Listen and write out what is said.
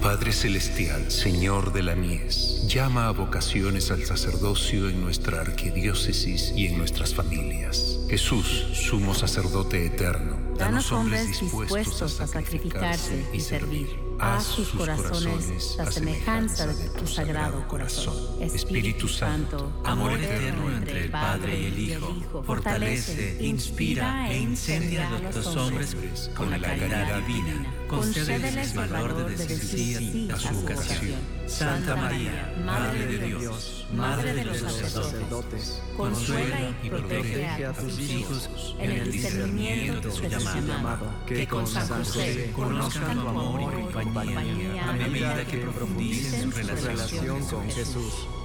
Padre Celestial, Señor de la mies, llama a vocaciones al sacerdocio en nuestra arquidiócesis y en nuestras familias. Jesús, sumo sacerdote eterno, danos hombres dispuestos a sacrificarse y servir. Haz sus corazones la semejanza de tu sagrado corazón. Espíritu Santo, amor eterno entre el Padre y el Hijo, fortalece, inspira e incendia a los hombres con la caridad divina. Concédeles el valor de decir sí a su vocación. Santa María, Madre de Dios, Madre de los sacerdotes, consuela y protege a tus hijos en el discernimiento de su llamado, que con San José conozcan tu amor y compañía a medida que profundicen su relación con Jesús.